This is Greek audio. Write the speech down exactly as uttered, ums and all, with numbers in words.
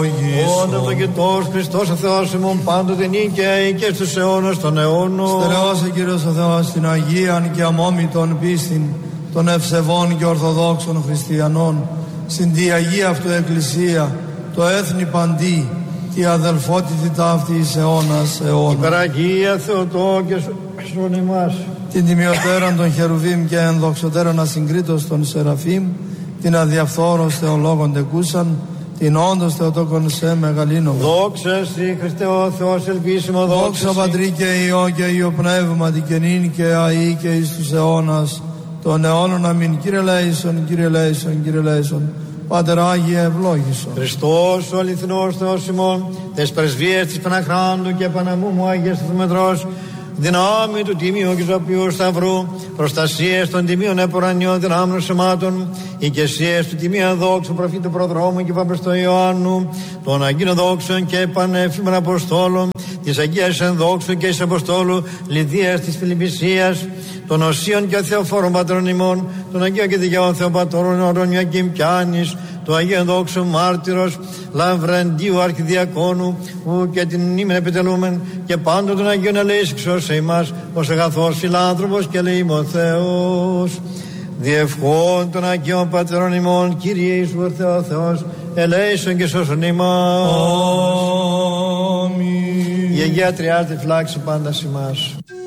Όντα το Κύριος Χριστός ο Θεός ημών πάντοτε νίκαιοι και στους αιώνας των αιώνων. Στερεώσε Κύριος ο Θεός την Αγίαν και αμόμητον πίστην των ευσεβών και ορθοδόξων χριστιανών στην τη Αγία αυτού Εκκλησία, το έθνη παντί, τη αδελφότητη ταύτη εις αιώνας αιώνα. Υπεραγία Θεοτό και σôn ημάς. Την τιμιωτέραν των Χερουβίμ και ενδοξωτέραν ασυγκρίτως των Σεραφείμ, την αδιαφθόρος Θεολόγων τεκούσαν, την όντως Θεοτόκον σε μεγαλύνω. Δόξα Συ Χριστέ ο Θεός ελπίσιμο, δόξα, δόξα Πατρί και Υιό και Υιό Πνεύματι και νυν και αεί και εις τους αιώνας των αιώνων αμήν. Κύριε Λέησον, Κύριε Λέησον, Κύριε Λέησον, Πάτερ Άγιε ευλόγησον. Χριστός ο αληθινός Θεός ημών, τες πρεσβείες της Παναχράντου και Παναμούμου Άγιες Θεομετρός, δυνάμει του Τιμίου και Ζωπιού Σταυρού, προστασίες των τιμίων επουρανιών δυνάμεων σωμάτων, οικεσίες του Τιμίου Δόξου Προφήτου Προδρόμου και Παπεστό Ιωάννου, των Αγίων Δόξων και Πανέφημων Αποστόλων, της Αγίας Ενδόξου και της Αποστόλου Λιδίας της Φιλιππισίας, των Οσίων και Θεοφόρων Πατρών ημών, των Αγίων και Δικαίων Θεοπατώρων Ορών Ιακήμ Πιάνης, του Αγίου Ενδόξου Μάρτυρος Λαβρεντίου Αρχιδιακόνου, που και την ήμεν επιτελούμεν και πάντων των Αγίων ελέησης σε ημάς ως αγαθός φιλάνθρωπος και ελεήμων Θεός. Διευχών των Αγίων Πατερών ημών, Κύριε Ιησού ορθέ ο Θεός, ελέησον και σώσον ημάς. Αμήν. Η Αγία Τριάδη φυλάξει πάντα ημάς.